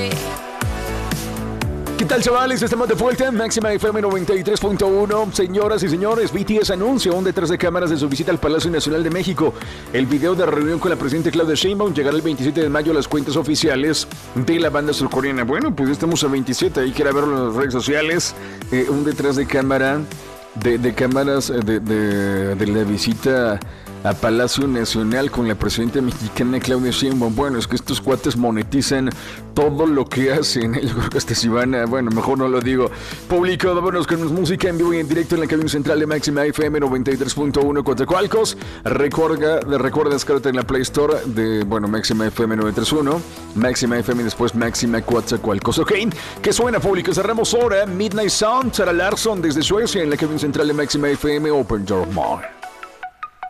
¿Qué tal, chavales? Estamos de vuelta. Máxima FM 93.1. Señoras y señores, BTS anuncia un detrás de cámaras de su visita al Palacio Nacional de México. El video de reunión con la presidenta Claudia Sheinbaum llegará el 27 de mayo a las cuentas oficiales de la banda surcoreana. Bueno, pues estamos a 27. Ahí quiera verlo en las redes sociales. Un detrás de cámara de cámaras de la visita a Palacio Nacional con la presidenta mexicana Claudia Sheinbaum. Bueno, es que estos cuates monetizan todo lo que hacen. Yo creo que hasta si van a... Bueno, mejor no lo digo. Público, vámonos con música en vivo y en directo en la cabina central de Máxima FM 93.1 Coatzacoalcos. Recuerda descárgate en la Play Store de, bueno, Máxima FM 931, Máxima FM y después Máxima Coatzacoalcos. Ok, que suena, público. Cerramos ahora. Midnight Sound, Sara Larsson desde Suecia en la cabina central de Máxima FM. Open Your Mind.